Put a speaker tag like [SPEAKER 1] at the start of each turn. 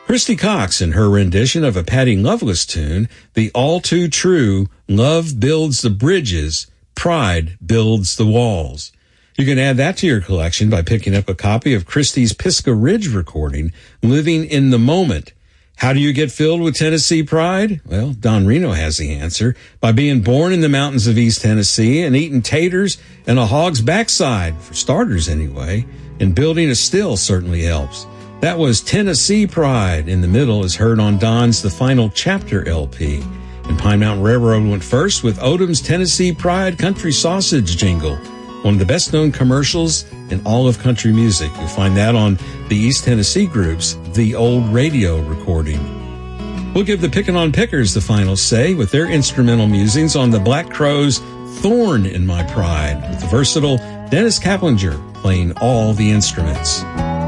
[SPEAKER 1] Christy Cox in her rendition of a Patty Loveless tune, the all too true Love Builds the Bridges, Pride Builds the Walls. You can add that to your collection by picking up a copy of Christy's Pisgah Ridge recording, Living in the Moment. How do you get filled with Tennessee pride? Well, Don Reno has the answer. By being born in the mountains of East Tennessee and eating taters and a hog's backside, for starters anyway, and building a still certainly helps. That was Tennessee Pride. In the middle is heard on Don's The Final Chapter LP. And Pine Mountain Railroad went first with Odom's Tennessee Pride Country Sausage jingle, one of the best-known commercials in all of country music. You'll find that on the East Tennessee Group's The Old Radio recording. We'll give the Pickin' on Pickers the final say with their instrumental musings on the Black Crowes' Thorn in My Pride, with the versatile Dennis Kaplinger playing all the instruments.